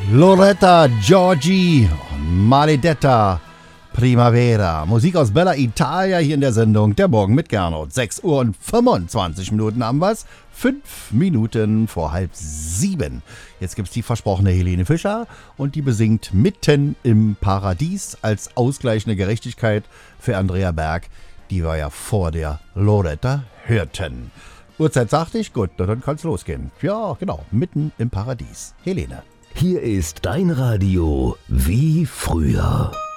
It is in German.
Loretta Giorgi, Maledetta Primavera. Musik aus Bella Italia hier in der Sendung Der Morgen mit Gernot. 6 Uhr und 25 Minuten haben wir's. 5 Minuten vor 6:30. Jetzt gibt's die versprochene Helene Fischer und die besingt Mitten im Paradies als ausgleichende Gerechtigkeit für Andrea Berg, die wir ja vor der Loretta hörten. Uhrzeit sagte ich, gut, dann kann's losgehen. Ja, genau, Mitten im Paradies. Helene. Hier ist dein Radio wie früher.